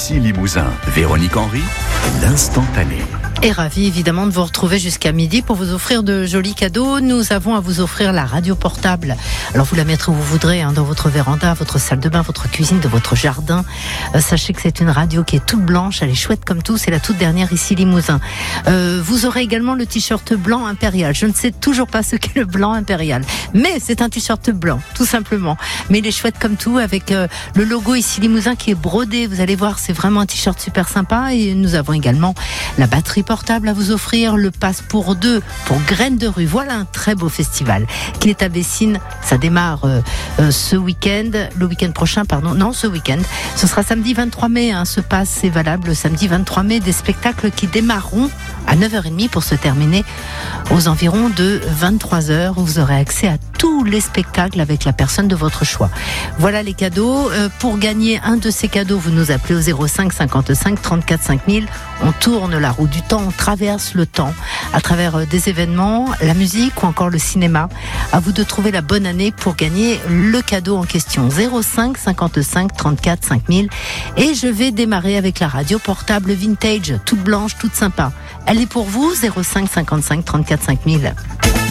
Ici Limousin, Véronique Henry, l'instantané. Et ravi évidemment de vous retrouver jusqu'à midi pour vous offrir de jolis cadeaux. Nous avons à vous offrir la radio portable. Alors vous la mettrez où vous voudrez, dans votre véranda, votre salle de bain, votre cuisine, de votre jardin. Sachez que c'est une radio qui est toute blanche, elle est chouette comme tout, c'est la toute dernière Ici Limousin. Vous aurez également le t-shirt blanc impérial. Je ne sais toujours pas ce qu'est le blanc impérial, mais c'est un t-shirt blanc, tout simplement. Mais il est chouette comme tout, avec le logo Ici Limousin qui est brodé. Vous allez voir, c'est vraiment un t-shirt super sympa. Et nous avons également la batterie portable à vous offrir, le pass pour 2 pour Graines de Rue. Voilà un très beau festival qui est à Bessines. Ça démarre ce week-end, le week-end prochain, ce week-end. Ce sera samedi 23 mai, ce pass est valable le samedi 23 mai, des spectacles qui démarreront à 9h30 pour se terminer aux environs de 23h. Vous aurez accès à tous les spectacles avec la personne de votre choix. Voilà les cadeaux. Pour gagner un de ces cadeaux, vous nous appelez au 05 55 34 5000. On tourne la roue du temps, on traverse le temps à travers des événements, la musique ou encore le cinéma. À vous de trouver la bonne année pour gagner le cadeau en question. 05 55 34 5000. Et je vais démarrer avec la radio portable vintage, toute blanche, toute sympa. Elle est pour vous, 05 55 34 5000.